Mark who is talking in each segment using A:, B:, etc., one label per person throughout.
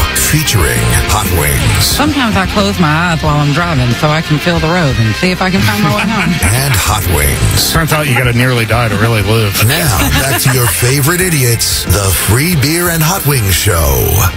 A: featuring Hot Wings.
B: Sometimes I close my eyes while I'm driving so I can feel the road and see if I can find my way home.
A: And Hot Wings.
C: Turns out you got to nearly die to really live.
A: Now, back to your favorite idiots, the Free Beer and Hot Wings Show.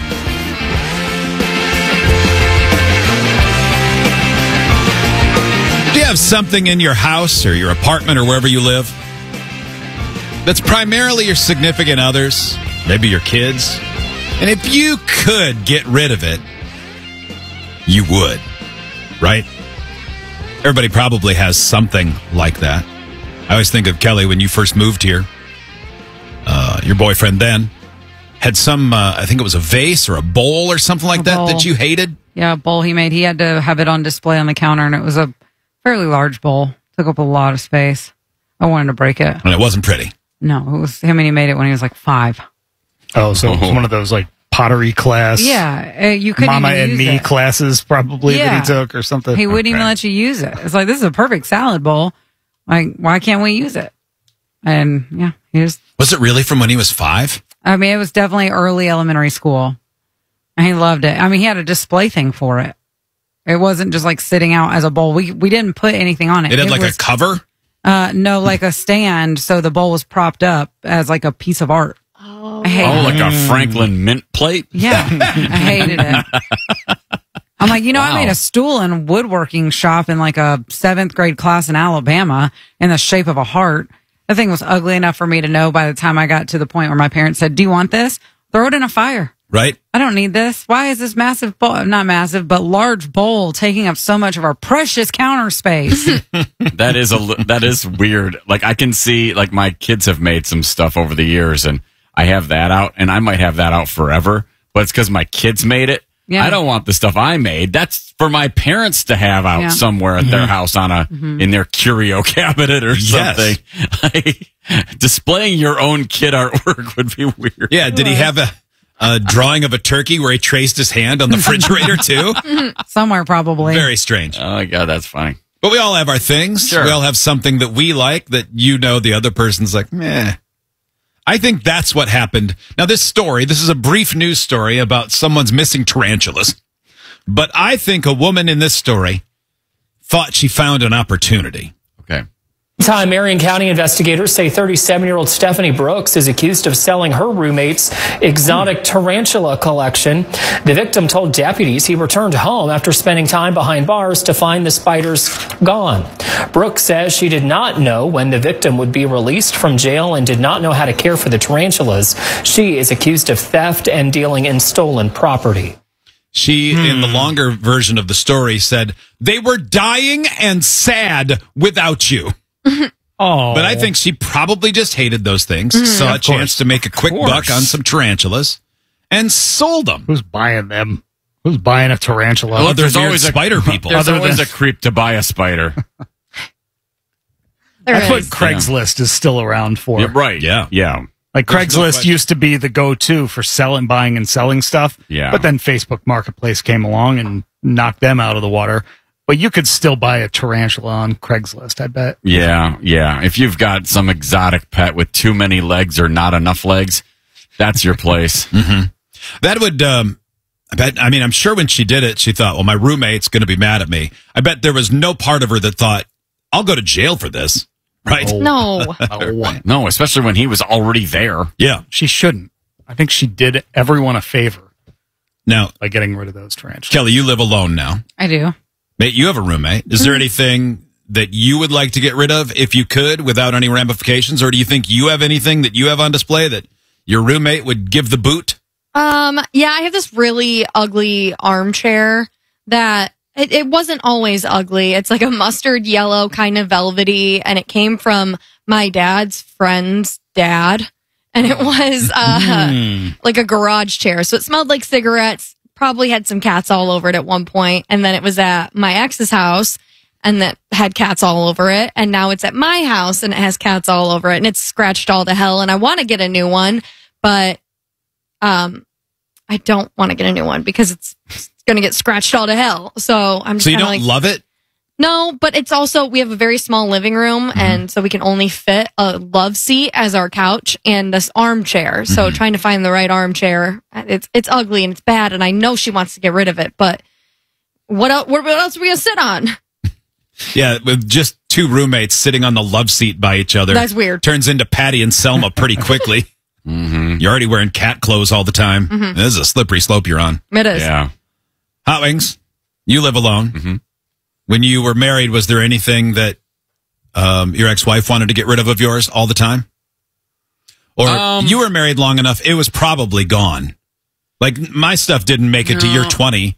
D: Do you have something in your house or your apartment or wherever you live that's primarily your significant others, maybe your kids? And if you could get rid of it, you would, right? Everybody probably has something like that. I always think of Kelly when you first moved here. Your boyfriend then had some, I think it was a vase or a bowl or something like that you hated.
B: Yeah, a bowl he made. He had to have it on display on the counter, and it was a fairly large bowl. Took up a lot of space. I wanted to break it.
D: And it wasn't pretty.
B: No, it was him, and he made it when he was like 5.
C: Oh, so it was one of those like pottery class.
B: Yeah, you couldn't
C: Mama
B: even
C: and
B: use
C: Me
B: it.
C: classes probably that he took or something.
B: He wouldn't even let you use it. It's like, this is a perfect salad bowl. Like, why can't we use it? And yeah, he just...
D: Was it really from when he was 5?
B: I mean, it was definitely early elementary school. And he loved it. I mean, he had a display thing for it. It wasn't just like sitting out as a bowl. We didn't put anything on it.
D: It had like a cover?
B: No, like a stand. So the bowl was propped up as like a piece of art.
E: Oh,
B: I
E: like a Franklin mint plate?
B: Yeah, I hated it. I'm like, I made a stool in a woodworking shop in like a 7th grade class in Alabama in the shape of a heart. The thing was ugly enough for me to know by the time I got to the point where my parents said, "Do you want this? Throw it in a fire."
D: Right.
B: I don't need this. Why is this massive bowl, not massive, but large bowl taking up so much of our precious counter space?
E: That is weird. Like, I can see, like, my kids have made some stuff over the years, and I have that out, and I might have that out forever, but it's because my kids made it. Yeah. I don't want the stuff I made. That's for my parents to have out somewhere at their house on in their curio cabinet or something. Like, displaying your own kid artwork would be weird.
D: Yeah. Did he have a drawing of a turkey where he traced his hand on the refrigerator too?
B: Somewhere probably.
D: Very strange.
E: Oh my God, that's funny.
D: But we all have our things.
E: Sure.
D: We all have something that we like that the other person's like, meh. I think that's what happened. Now, this is a brief news story about someone's missing tarantulas. But I think a woman in this story thought she found an opportunity.
E: Okay.
F: Meantime, Marion County investigators say 37-year-old Stephanie Brooks is accused of selling her roommate's exotic tarantula collection. The victim told deputies he returned home after spending time behind bars to find the spiders gone. Brooks says she did not know when the victim would be released from jail and did not know how to care for the tarantulas. She is accused of theft and dealing in stolen property.
D: She, in the longer version of the story, said, "They were dying and sad without you."
C: Oh,
D: but I think she probably just hated those things, saw a chance to make a quick buck on some tarantulas, and sold them.
C: Who's buying them? Who's buying a tarantula?
D: Well, there's always spider people.
E: There's always a creep to buy a spider.
C: That's what Craigslist is still around for.
E: Yeah, right. Yeah.
C: Like Craigslist used to be the go-to for buying and selling stuff.
E: Yeah.
C: But then Facebook Marketplace came along and knocked them out of the water. But you could still buy a tarantula on Craigslist, I bet.
E: Yeah. If you've got some exotic pet with too many legs or not enough legs, that's your place.
D: That would, I'm sure when she did it, she thought, well, my roommate's going to be mad at me. I bet there was no part of her that thought, I'll go to jail for this. Right?
E: No. No, especially when he was already there.
D: Yeah.
C: She shouldn't. I think she did everyone a favor.
D: Now,
C: by getting rid of those tarantulas.
D: Kelly, you live alone now.
B: I do.
D: Mate, you have a roommate. Is there anything that you would like to get rid of if you could without any ramifications? Or do you think you have anything that you have on display that your roommate would give the boot?
G: Yeah, I have this really ugly armchair that it wasn't always ugly. It's like a mustard yellow, kind of velvety, and it came from my dad's friend's dad. And it was like a garage chair. So it smelled like cigarettes, probably had some cats all over it at one point. And then it was at my ex's house and that had cats all over it. And now it's at my house and it has cats all over it. And it's scratched all to hell. And I want to get a new one, but I don't want to get a new one because it's going to get scratched all to hell. So I'm just
D: So you don't love it?
G: No, but it's also, we have a very small living room, and so we can only fit a love seat as our couch and this armchair. So trying to find the right armchair, it's ugly and it's bad, and I know she wants to get rid of it, but what else are we going to sit on?
D: Yeah, with just two roommates sitting on the love seat by each other.
G: That's weird.
D: Turns into Patty and Selma pretty quickly. You're already wearing cat clothes all the time. This is a slippery slope you're on.
G: It is.
E: Yeah.
D: Hot Wings, you live alone. When you were married, was there anything that your ex-wife wanted to get rid of yours all the time? Or you were married long enough, it was probably gone. Like, my stuff didn't make it to year 20.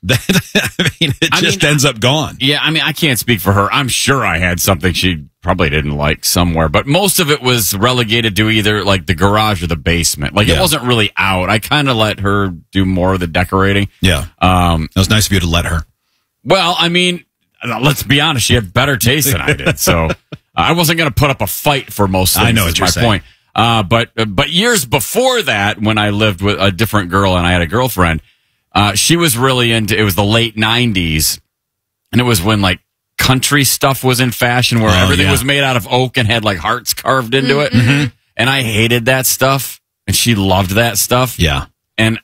D: It just ends up gone.
E: Yeah, I mean, I can't speak for her. I'm sure I had something she probably didn't like somewhere, but most of it was relegated to either like the garage or the basement. Like, it wasn't really out. I kind of let her do more of the decorating.
D: Yeah. It was nice of you to let her.
E: Well, I mean, let's be honest, she had better taste than I did. So I wasn't going to put up a fight for most things.
D: I know what you're saying.
E: Point. But years before that, when I lived with a different girl and I had a girlfriend, she was really into, it was the late 90s, and it was when like country stuff was in fashion, where everything was made out of oak and had like hearts carved into it. And I hated that stuff, and she loved that stuff.
D: Yeah.
E: And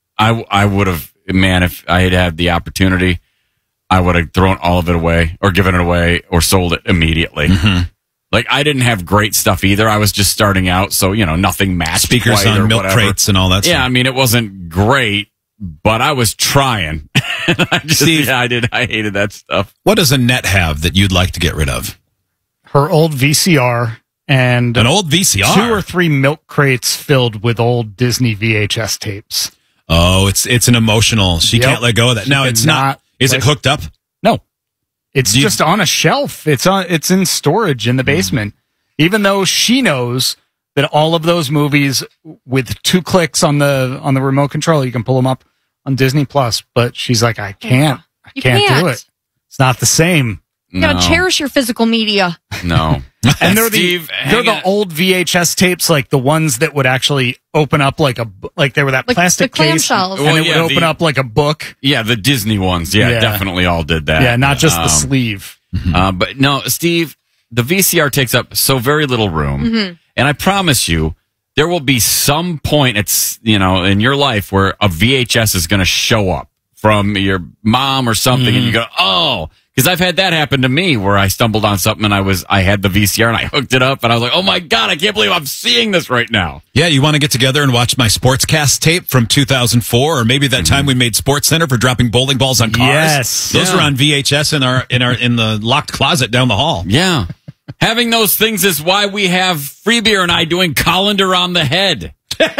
E: I would have, man, if I had had the opportunity, I would have thrown all of it away or given it away or sold it immediately. Like, I didn't have great stuff either. I was just starting out, so, you know, nothing matched.
D: Speakers on milk crates and all that stuff.
E: Yeah, I mean, it wasn't great, but I was trying.
D: Steve,
E: I hated that stuff.
D: What does Annette have that you'd like to get rid of?
C: Her old VCR and
D: an old VCR,
C: 2 or 3 milk crates filled with old Disney VHS tapes.
D: Oh, it's an emotional. She can't let go of that. Now, it's not. Is it hooked up?
C: No, it's just on a shelf. It's in storage in the basement. Even though she knows that all of those movies, with 2 clicks on the remote control, you can pull them up on Disney Plus. But she's like, I can't do it. It's not the same.
G: You gotta cherish your physical media.
E: No.
C: And they're the old VHS tapes, like the ones that would actually open up like they were that plastic case, and it would open up like a book.
E: Yeah, the Disney ones. Yeah, definitely all did that.
C: Yeah, not just the sleeve.
E: But no, Steve, the VCR takes up so very little room, and I promise you, there will be some point in your life where a VHS is going to show up from your mom or something, and you go, oh. Because I've had that happen to me, where I stumbled on something and I had the VCR and I hooked it up and I was like, oh my God, I can't believe I'm seeing this right now.
D: Yeah, you want to get together and watch my Sportscast tape from 2004, or maybe that time we made Sports Center for dropping bowling balls on cars.
C: Yes.
D: Those are on VHS in the locked closet down the hall.
E: Yeah. Having those things is why we have Free Beer and I doing Colander on the Head.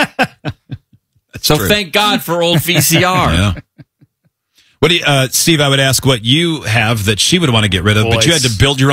E: So
D: true.
E: Thank God for old VCR.
D: Yeah. What do you, Steve, I would ask what you have that she would want to get rid of, but you had to build your own